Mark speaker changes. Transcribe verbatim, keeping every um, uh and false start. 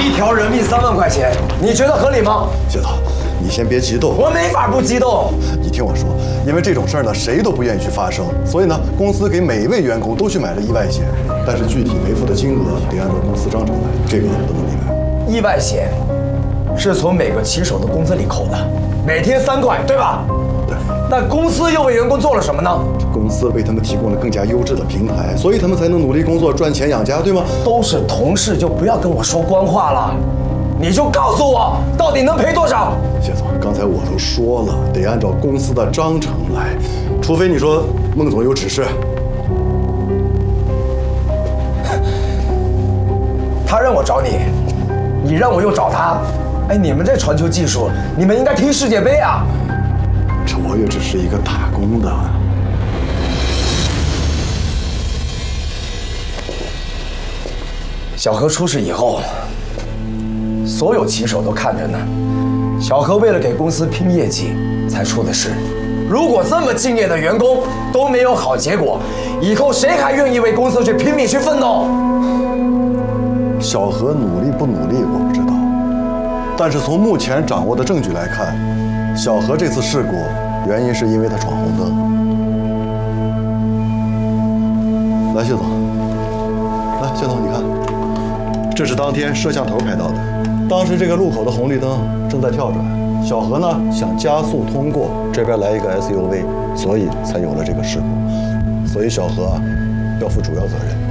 Speaker 1: 一条人命三万块钱，你觉得合理吗？
Speaker 2: 谢总，你先别激动。
Speaker 1: 我没法不激动。
Speaker 2: 你听我说，因为这种事儿呢，谁都不愿意去发生，所以呢，公司给每一位员工都去买了意外险，但是具体赔付的金额得按照公司章程来，这个不能例外。
Speaker 1: 意外险是从每个骑手的工资里扣的，每天三块，对吧？
Speaker 2: 对。
Speaker 1: 那公司又为员工做了什么呢？
Speaker 2: 公司为他们提供了更加优质的平台，所以他们才能努力工作赚钱养家，对吗？
Speaker 1: 都是同事，就不要跟我说官话了，你就告诉我到底能赔多少。
Speaker 2: 谢总，刚才我都说了，得按照公司的章程来，除非你说孟总有指示。
Speaker 1: 他让我找你，你让我又找他，哎，你们这传球技术，你们应该踢世界杯啊！
Speaker 2: 这我也只是一个打工的。
Speaker 1: 小何出事以后，所有骑手都看着呢。小何为了给公司拼业绩才出的事。如果这么敬业的员工都没有好结果，以后谁还愿意为公司去拼命去奋斗？
Speaker 2: 小何努力不努力我不知道，但是从目前掌握的证据来看，小何这次事故原因是因为他闯红灯。来，谢总，来，谢总，你看。这是当天摄像头拍到的，当时这个路口的红绿灯正在跳转，小何呢想加速通过，这边来一个 S U V， 所以才有了这个事故，所以小何要负主要责任。